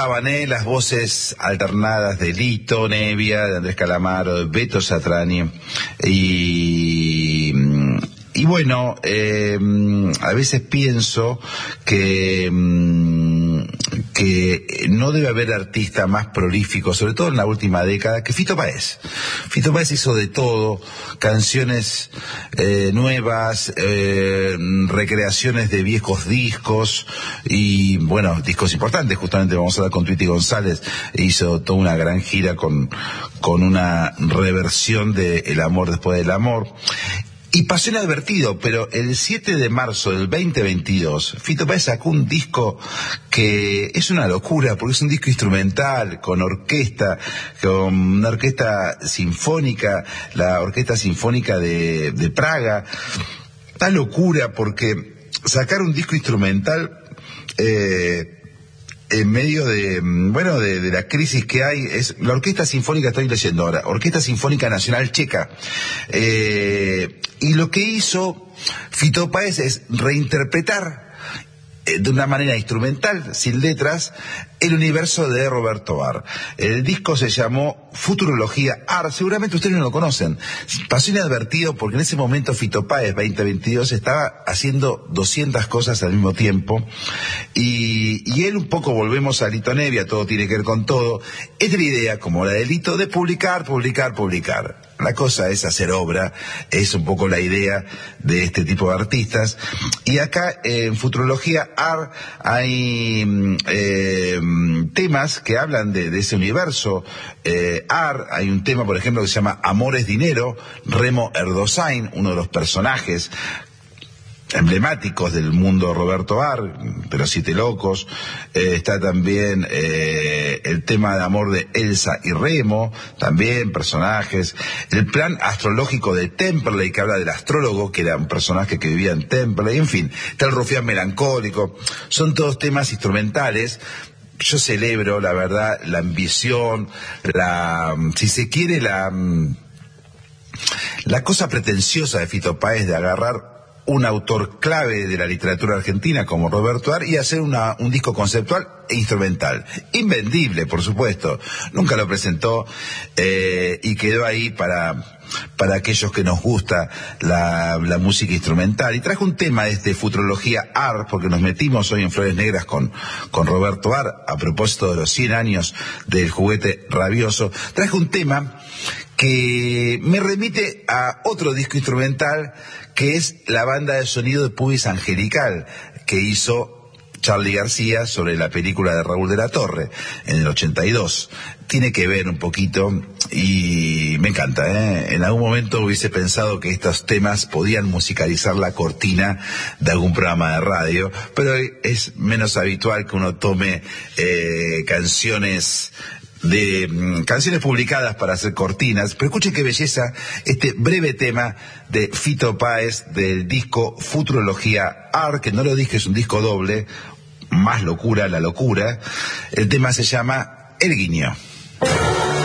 estaban las voces alternadas de Lito Nevia, de Andrés Calamaro, de Beto Satriani, y bueno, a veces pienso que no debe haber artista más prolífico, sobre todo en la última década, que Fito Páez. Fito Páez hizo de todo, canciones nuevas, recreaciones de viejos discos, y bueno, discos importantes. Justamente vamos a hablar con Tweety González, hizo toda una gran gira con una reversión de El amor después del amor. Y pasó inadvertido, pero el 7 de marzo del 2022, Fito Páez sacó un disco que es una locura, porque es un disco instrumental, con orquesta, con una orquesta sinfónica, la Orquesta Sinfónica de Praga. Una locura, porque sacar un disco instrumental en medio de la crisis que hay, es la Orquesta Sinfónica, estoy leyendo ahora, Orquesta Sinfónica Nacional Checa, y lo que hizo Fito Páez es reinterpretar de una manera instrumental, sin letras, el universo de Roberto Barr. El disco se llamó Futurología Art, seguramente ustedes no lo conocen. Pasó inadvertido porque en ese momento Fito Páez 2022 estaba haciendo 200 cosas al mismo tiempo, y él un poco, volvemos a Lito Nevia, todo tiene que ver con todo. Es la idea, como la de Lito, de publicar. La cosa es hacer obra, es un poco la idea de este tipo de artistas. Y acá en Futurología Art hay temas que hablan de ese universo art. Hay un tema, por ejemplo, que se llama Amor es Dinero, Remo Erdosain, uno de los personajes emblemáticos del mundo Roberto Barr, de los Siete Locos. Está también el tema de amor de Elsa y Remo, también personajes. El plan astrológico de Temperley, que habla del astrólogo, que era un personaje que vivía en Temperley. En fin, está el rufián melancólico. Son todos temas instrumentales. Yo celebro, la verdad, la ambición, si se quiere, la cosa pretenciosa de Fito Páez de agarrar un autor clave de la literatura argentina como Roberto Barr y hacer un disco conceptual e instrumental. Invendible, por supuesto. Nunca lo presentó, y quedó ahí para aquellos que nos gusta la música instrumental. Y trajo un tema de Futurología Art, porque nos metimos hoy en Flores Negras con Roberto Barr, a propósito de los 100 años del Juguete Rabioso. Trajo un tema que me remite a otro disco instrumental, que es la banda de sonido de Pubis Angelical, que hizo Charly García sobre la película de Raúl de la Torre en el 82. Tiene que ver un poquito, y me encanta, En algún momento hubiese pensado que estos temas podían musicalizar la cortina de algún programa de radio, pero es menos habitual que uno tome canciones publicadas para hacer cortinas. Pero escuchen qué belleza este breve tema de Fito Páez del disco Futurología Art, que no lo dije, es un disco doble, más locura la locura. El tema se llama El Guiño.